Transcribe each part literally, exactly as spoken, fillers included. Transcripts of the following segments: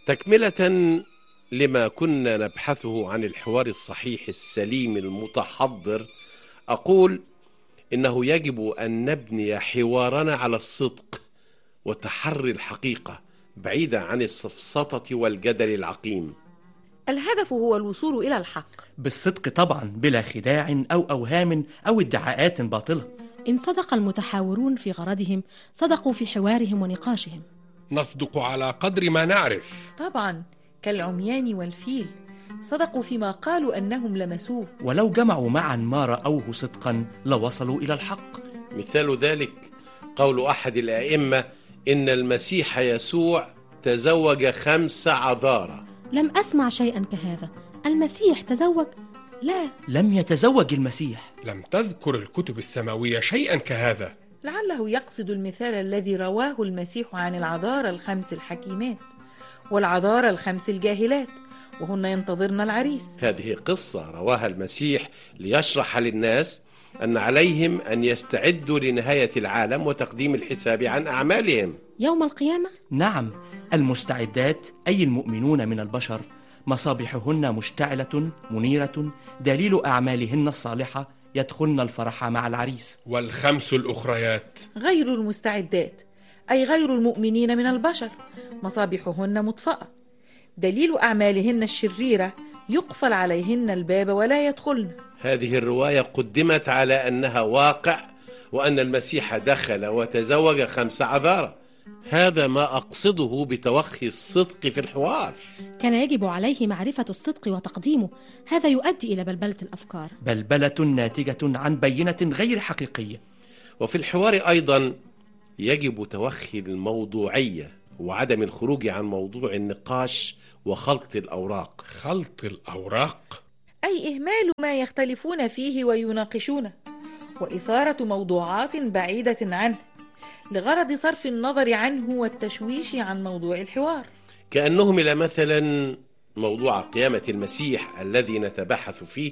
تكملة لما كنا نبحثه عن الحوار الصحيح السليم المتحضر، أقول إنه يجب أن نبني حوارنا على الصدق وتحري الحقيقة بعيدا عن السفسطة والجدل العقيم. الهدف هو الوصول إلى الحق بالصدق طبعا، بلا خداع أو أوهام أو ادعاءات باطلة. إن صدق المتحاورون في غرضهم صدقوا في حوارهم ونقاشهم. نصدق على قدر ما نعرف. طبعا، كالعميان والفيل صدقوا فيما قالوا أنهم لمسوه، ولو جمعوا معا ما رأوه صدقا لوصلوا إلى الحق. مثال ذلك قول أحد الأئمة إن المسيح يسوع تزوج خمس عذارى. لم أسمع شيئا كهذا. المسيح تزوج؟ لا، لم يتزوج المسيح. لم تذكر الكتب السماوية شيئا كهذا. لعله يقصد المثال الذي رواه المسيح عن العذارى الخمس الحكيمات والعذارى الخمس الجاهلات، وهن ينتظرن العريس. هذه قصة رواها المسيح ليشرح للناس أن عليهم أن يستعدوا لنهاية العالم وتقديم الحساب عن أعمالهم يوم القيامة. نعم، المستعدات أي المؤمنون من البشر مصابيحهن مشتعلة منيرة، دليل أعمالهن الصالحة، يدخلن الفرح مع العريس. والخمس الأخريات غير المستعدات أي غير المؤمنين من البشر مصابيحهن مطفأة، دليل أعمالهن الشريرة، يقفل عليهن الباب ولا يدخلن. هذه الرواية قدمت على أنها واقع، وأن المسيح دخل وتزوج خمس عذارى. هذا ما أقصده بتوخي الصدق في الحوار. كان يجب عليه معرفة الصدق وتقديمه، هذا يؤدي إلى بلبلة الأفكار، بلبلة ناتجة عن بينة غير حقيقية. وفي الحوار أيضا يجب توخي الموضوعية وعدم الخروج عن موضوع النقاش وخلط الأوراق. خلط الأوراق أي إهمال ما يختلفون فيه ويناقشونه، وإثارة موضوعات بعيدة عنه لغرض صرف النظر عنه والتشويش عن موضوع الحوار، كأنهم إلى مثلا موضوع قيامة المسيح الذي نتبحث فيه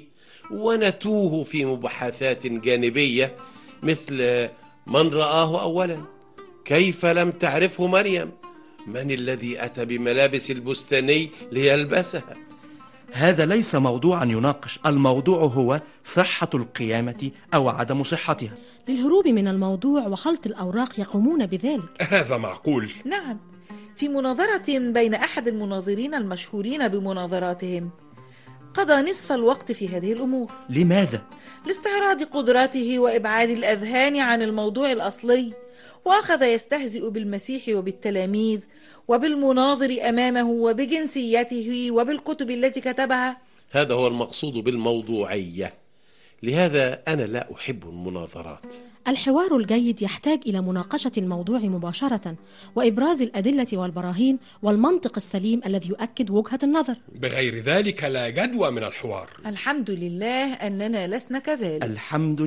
ونتوه في مباحثات جانبية مثل من رآه أولا، كيف لم تعرفه مريم، من الذي أتى بملابس البستاني ليلبسها. هذا ليس موضوعا يناقش، الموضوع هو صحة القيامة أو عدم صحتها. للهروب من الموضوع وخلط الأوراق يقومون بذلك. هذا معقول. نعم، في مناظرة بين أحد المناظرين المشهورين بمناظراتهم قضى نصف الوقت في هذه الأمور. لماذا؟ لاستعراض قدراته وإبعاد الأذهان عن الموضوع الأصلي، وأخذ يستهزئ بالمسيح وبالتلاميذ وبالمناظر أمامه وبجنسيته وبالكتب التي كتبها. هذا هو المقصود بالموضوعية. لهذا أنا لا أحب المناظرات. الحوار الجيد يحتاج إلى مناقشة الموضوع مباشرة وإبراز الأدلة والبراهين والمنطق السليم الذي يؤكد وجهة النظر. بغير ذلك لا جدوى من الحوار. الحمد لله أننا لسنا كذلك. الحمد